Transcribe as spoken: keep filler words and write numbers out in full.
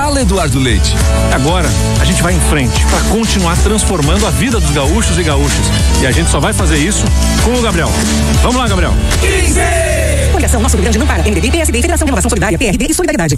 Fala, Eduardo Leite. Agora a gente vai em frente para continuar transformando a vida dos gaúchos e gaúchas. E a gente só vai fazer isso com o Gabriel. Vamos lá, Gabriel. quinze! Coligação Nosso Rio Grande não para. M D B, P S D, Federação de Renovação Solidária, P R D e Solidariedade.